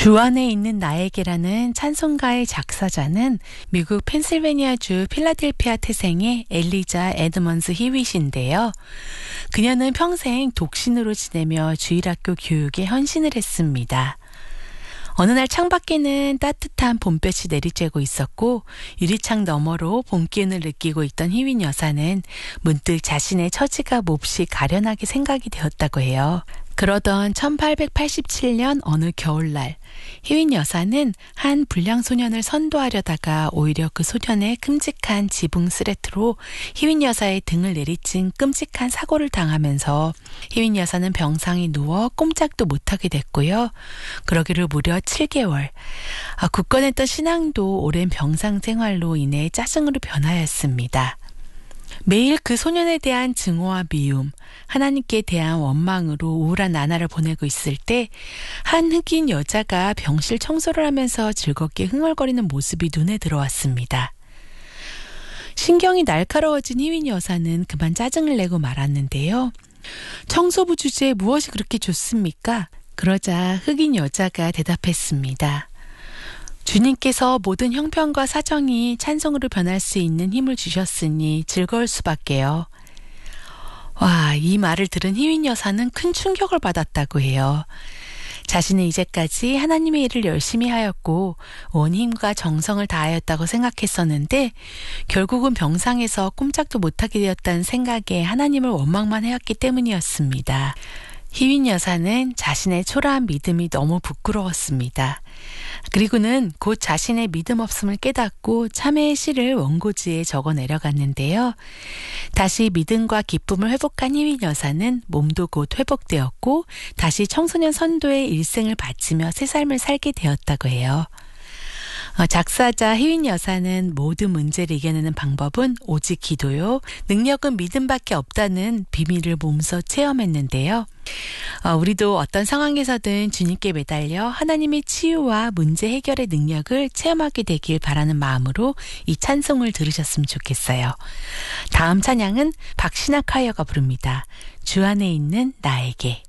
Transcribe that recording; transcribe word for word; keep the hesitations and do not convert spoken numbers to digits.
주 안에 있는 나에게라는 찬송가의 작사자는 미국 펜실베니아주 필라델피아 태생의 엘리자 에드먼스 히윗인데요. 그녀는 평생 독신으로 지내며 주일학교 교육에 헌신을 했습니다. 어느 날 창밖에는 따뜻한 봄볕이 내리쬐고 있었고 유리창 너머로 봄 기운을 느끼고 있던 희윈 여사는 문득 자신의 처지가 몹시 가련하게 생각이 되었다고 해요. 그러던 천팔백팔십칠 년 어느 겨울날 희윈 여사는 한 불량 소년을 선도하려다가 오히려 그 소년의 끔찍한 지붕 스레트로 희윈 여사의 등을 내리친 끔찍한 사고를 당하면서 희윈 여사는 병상에 누워 꼼짝도 못하게 됐고요. 그러기를 무려 칠 개월. 아, 굳건했던 신앙도 오랜 병상 생활로 인해 짜증으로 변하였습니다. 매일 그 소년에 대한 증오와 미움, 하나님께 대한 원망으로 우울한 나날을 보내고 있을 때 한 흑인 여자가 병실 청소를 하면서 즐겁게 흥얼거리는 모습이 눈에 들어왔습니다. 신경이 날카로워진 희윈 여사는 그만 짜증을 내고 말았는데요. 청소부 주제에 무엇이 그렇게 좋습니까? 그러자 흑인 여자가 대답했습니다. 주님께서 모든 형편과 사정이 찬송으로 변할 수 있는 힘을 주셨으니 즐거울 수밖에요. 와, 이 말을 들은 희윈 여사는 큰 충격을 받았다고 해요. 자신은 이제까지 하나님의 일을 열심히 하였고 온 힘과 정성을 다하였다고 생각했었는데 결국은 병상에서 꼼짝도 못하게 되었다는 생각에 하나님을 원망만 해왔기 때문이었습니다. 희윈 여사는 자신의 초라한 믿음이 너무 부끄러웠습니다. 그리고는 곧 자신의 믿음 없음을 깨닫고 참회의 시를 원고지에 적어 내려갔는데요. 다시 믿음과 기쁨을 회복한 희윈 여사는 몸도 곧 회복되었고 다시 청소년 선도의 일생을 바치며 새 삶을 살게 되었다고 해요. 작사자 희윈 여사는 모든 문제를 이겨내는 방법은 오직 기도요. 능력은 믿음밖에 없다는 비밀을 몸소 체험했는데요. 우리도 어떤 상황에서든 주님께 매달려 하나님의 치유와 문제 해결의 능력을 체험하게 되길 바라는 마음으로 이 찬송을 들으셨으면 좋겠어요. 다음 찬양은 박신학 하이어가 부릅니다. 주 안에 있는 나에게.